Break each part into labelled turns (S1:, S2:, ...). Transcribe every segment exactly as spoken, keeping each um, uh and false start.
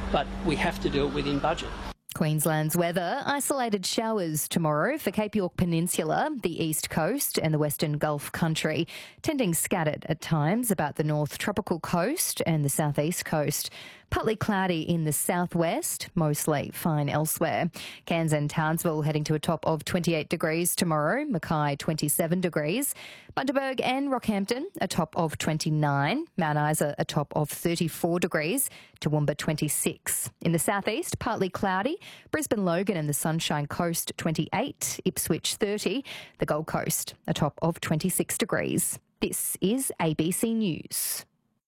S1: but we have to do it within budget.
S2: Queensland's weather, isolated showers tomorrow for Cape York Peninsula, the east coast and the western Gulf country, tending scattered at times about the north tropical coast and the southeast coast. Partly cloudy in the southwest, mostly fine elsewhere. Cairns and Townsville heading to a top of twenty-eight degrees tomorrow, Mackay twenty-seven degrees. Bundaberg and Rockhampton a top of twenty-nine, Mount Isa a top of thirty-four degrees, Toowoomba twenty-six. In the southeast, partly cloudy, Brisbane, Logan and the Sunshine Coast twenty-eight, Ipswich thirty, the Gold Coast a top of twenty-six degrees. This is A B C News.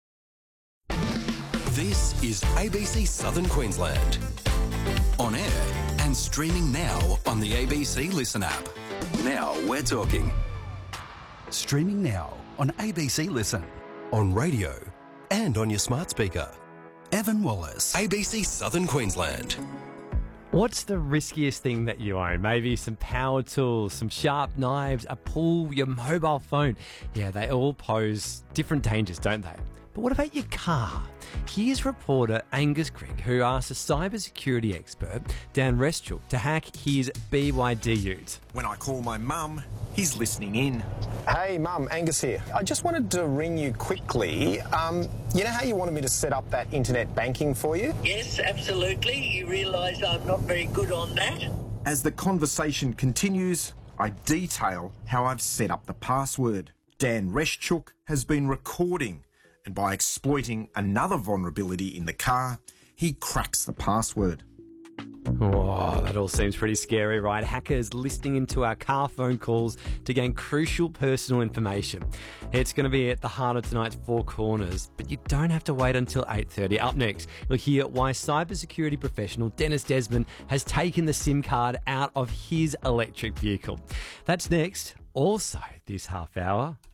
S3: This is A B C Southern Queensland. On air and streaming now on the A B C Listen app. Now we're talking. Streaming now on A B C Listen. On radio and on your smart speaker. Evan Wallace, A B C Southern Queensland.
S4: What's the riskiest thing that you own? Maybe some power tools, some sharp knives, a pool, your mobile phone. Yeah, they all pose different dangers, don't they? But what about your car? Here's reporter Angus Crick, who asked a cybersecurity expert, Dan Reschuk, to hack his B Y D ute.
S5: When I call my mum, he's listening in.
S6: Hey Mum, Angus here. I just wanted to ring you quickly. Um, you know how you wanted me to set up that internet banking for you?
S7: Yes, absolutely. You realise I'm not very good on that?
S5: As the conversation continues, I detail how I've set up the password. Dan Reschuk has been recording, and by exploiting another vulnerability in the car, he cracks the password.
S4: Oh, that all seems pretty scary, right? Hackers listening into our car phone calls to gain crucial personal information. It's going to be at the heart of tonight's Four Corners, but you don't have to wait until eight thirty. Up next, you'll hear why cybersecurity professional Dennis Desmond has taken the SIM card out of his electric vehicle. That's next. Also, this half hour,